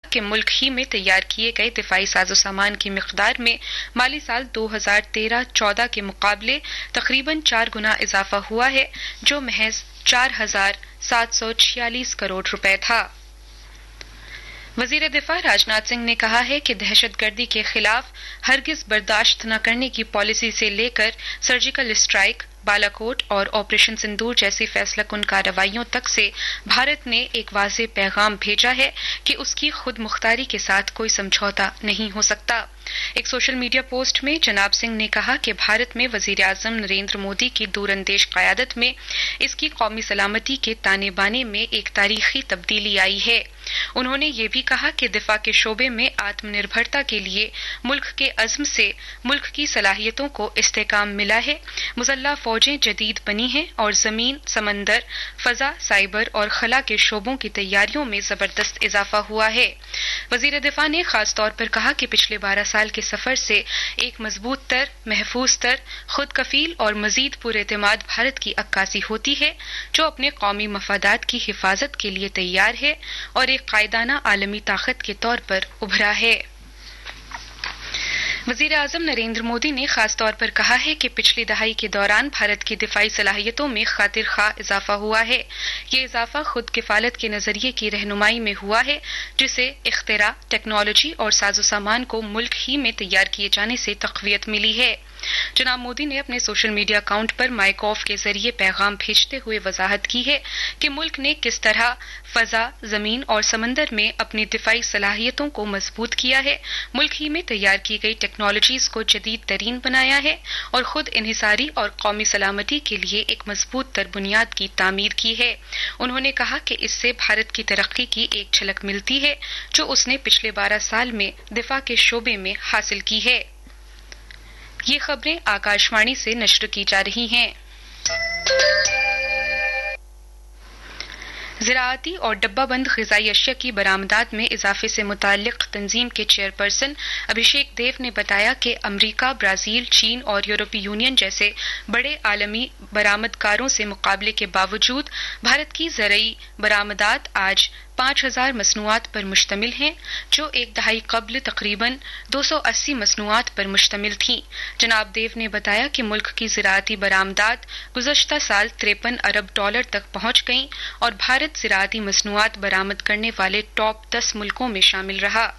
کہ ملک ہی میں تیار کیے گئے دفاعی ساز و سامان کی مقدار میں مالی سال 2013-14 کے مقابلے تقریباً 4 گنا اضافہ ہوا ہے، جو محض 4,746 کروڑ روپے تھا۔ وزیر دفاع راجناتھ سنگھ نے کہا ہے کہ دہشت گردی کے خلاف ہرگز برداشت نہ کرنے کی پالیسی سے لے کر سرجیکل اسٹرائیک، بالاکوٹ اور آپریشن سندور جیسی فیصلہ کن کارروائیوں تک سے بھارت نے ایک واضح پیغام بھیجا ہے کہ اس کی خود مختاری کے ساتھ کوئی سمجھوتا نہیں ہو سکتا۔ ایک سوشل میڈیا پوسٹ میں جناب سنگھ نے کہا کہ بھارت میں وزیر اعظم نریندر مودی کی دور اندیش قیادت میں اس کی قومی سلامتی کے تانے بانے میں ایک تاریخی تبدیلی آئی ہے۔ انہوں نے یہ بھی کہا کہ دفاع کے شعبے میں آتم نربھرتا کے لیے ملک کے عزم سے ملک کی صلاحیتوں کو استحکام ملا ہے، مسلح فوجیں جدید بنی ہیں اور زمین، سمندر، فضا، سائبر اور خلا کے شعبوں کی تیاریوں میں زبردست اضافہ ہوا ہے۔ وزیر دفاع نے خاص طور پر کہا کہ پچھلے 12 سال کے سفر سے ایک مضبوط تر، محفوظ تر، خود کفیل اور مزید پر اعتماد بھارت کی عکاسی ہوتی ہے، جو اپنے قومی مفادات کی حفاظت کے لیے تیار ہے اور ایک قائدانہ عالمی طاقت کے طور پر ابھرا ہے۔ وزیر اعظم نریندر مودی نے خاص طور پر کہا ہے کہ پچھلی دہائی کے دوران بھارت کی دفاعی صلاحیتوں میں خاطر خواہ اضافہ ہوا ہے۔ یہ اضافہ خود کفالت کے نظریے کی رہنمائی میں ہوا ہے، جسے اختراع، ٹیکنالوجی اور ساز و سامان کو ملک ہی میں تیار کیے جانے سے تقویت ملی ہے۔ جناب مودی نے اپنے social media account per Mike of کے ذریعے پیغام بھیجتے ہوئے وضاحت کی ہے کہ ملک نے کس طرح فضا، زمین اور سمندر میں اپنی دفاعی صلاحیتوں کو مضبوط کیا ہے، ملک ہی میں تیار کی گئی ٹیکنالوجیز کو جدید ترین بنایا ہے اور خود انحصاری اور قومی سلامتی کے لیے ایک مضبوط تر بنیاد کی تعمیر کی ہے۔ انہوں نے کہا کہ اس سے بھارت کی ترقی کی ایک جھلک ملتی ہے جو اس نے پچھلے 12 سال میں دفاع کے شعبے میں حاصل کی ہے۔ یہ خبریں آکاشوانی سے نشر کی جا رہی ہیں۔ زراعتی اور ڈبہ بند غذائی اشیاء کی برآمدات میں اضافے سے متعلق تنظیم کے چیئرپرسن ابھیشیک دیو نے بتایا کہ امریکہ، برازیل، چین اور یورپی یونین جیسے بڑے عالمی برآمدکاروں سے مقابلے کے باوجود بھارت کی زرعی برآمدات آج 5,000 مصنوعات پر مشتمل ہیں، جو ایک دہائی قبل تقریباً 280 مصنوعات پر مشتمل تھیں۔ جناب دیو نے بتایا کہ ملک کی زراعتی برآمدات گزشتہ سال 53 ارب ڈالر تک پہنچ گئیں اور بھارت زراعتی مصنوعات برآمد کرنے والے ٹاپ 10 ملکوں میں شامل رہا۔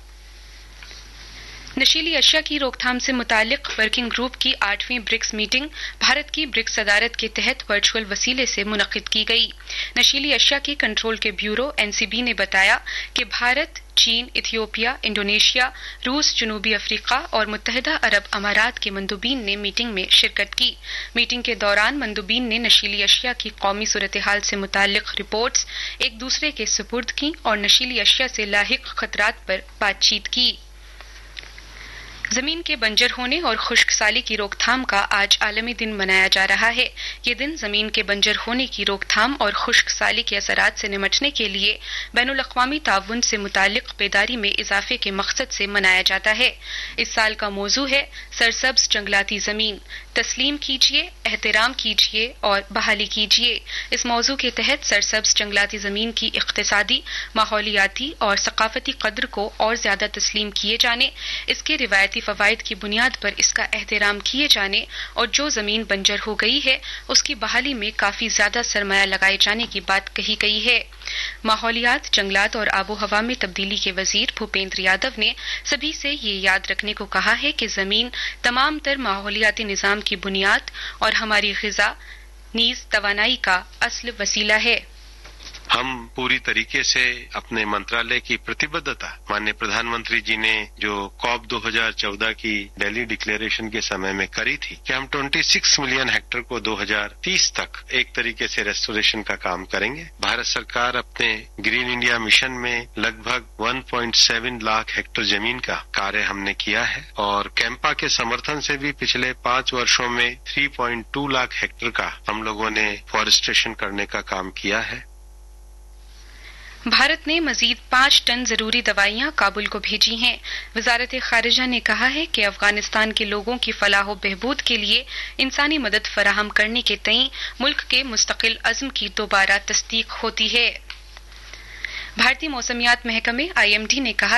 نشیلی اشیاء کی روک تھام سے متعلق ورکنگ گروپ کی 8ویں برکس میٹنگ بھارت کی برکس صدارت کے تحت ورچوئل وسیلے سے منعقد کی گئی۔ نشیلی اشیاء کے کنٹرول کے بیورو NCB نے بتایا کہ بھارت، چین، ایتھیوپیا، انڈونیشیا، روس، جنوبی افریقہ اور متحدہ عرب امارات کے مندوبین نے میٹنگ میں شرکت کی۔ میٹنگ کے دوران مندوبین نے نشیلی اشیاء کی قومی صورتحال سے متعلق رپورٹس ایک دوسرے کے سپرد کیں اور نشیلی اشیاء سے لاحق خطرات پر بات چیت کی۔ زمین کے بنجر ہونے اور خشک سالی کی روک تھام کا آج عالمی دن منایا جا رہا ہے۔ یہ دن زمین کے بنجر ہونے کی روک تھام اور خشک سالی کے اثرات سے نمٹنے کے لیے بین الاقوامی تعاون سے متعلق بیداری میں اضافے کے مقصد سے منایا جاتا ہے۔ اس سال کا موضوع ہے سرسبز جنگلاتی زمین، تسلیم کیجیے، احترام کیجیے اور بحالی کیجیے۔ اس موضوع کے تحت سرسبز جنگلاتی زمین کی اقتصادی، ماحولیاتی اور ثقافتی قدر کو اور زیادہ تسلیم کیے جانے، اس کے روایتی فوائد کی بنیاد پر اس کا احترام کیے جانے اور جو زمین بنجر ہو گئی ہے اس کی بحالی میں کافی زیادہ سرمایہ لگائے جانے کی بات کہی گئی ہے۔ ماحولیات، جنگلات اور آب و ہوا میں تبدیلی کے وزیر بھوپیندر یادو نے سبھی سے یہ یاد رکھنے کو کہا ہے کہ زمین تمام تر ماحولیاتی نظام کی بنیاد اور ہماری غذا نیز توانائی کا اصل وسیلہ ہے۔ ہم پوری طریقے سے اپنے منترالیہ کی پرتیبدھتا مانیہ پردھان منتری جی نے جو COP 2014 کی دہلی ڈکلیریشن کے سمے میں کری تھی کہ ہم 26 ملین ہیکٹر کو 2030 تک ایک طریقے سے ریسٹوریشن کا کام کریں گے۔ بھارت سرکار اپنے گرین انڈیا مشن میں لگ بھگ 1.7 لاکھ ہیکٹر زمین کا کاریہ ہم نے کیا ہے اور کیمپا کے سمرتھن سے بھی پچھلے 5 ورشوں میں 3.2 لاکھ ہیکٹر کا ہم لوگوں نے فارسٹریشن کرنے کا کام کیا ہے۔ بھارت نے مزید 5 ٹن ضروری دوائیاں کابل کو بھیجی ہیں۔ وزارت خارجہ نے کہا ہے کہ افغانستان کے لوگوں کی فلاح و بہبود کے لیے انسانی مدد فراہم کرنے کے تئیں ملک کے مستقل عزم کی دوبارہ تصدیق ہوتی ہے۔ بھارتی موسمیات محکمے IMD نے کہا